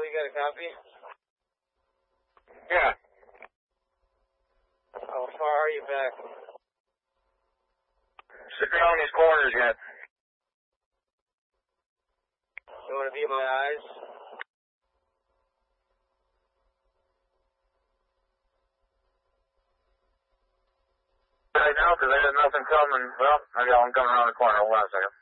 you got a copy? Yeah. How far are you back? Sitting on these corners yet. You want to be my eyes? Right now, because I got nothing coming. Well, I got one coming around the corner. Hold on a second.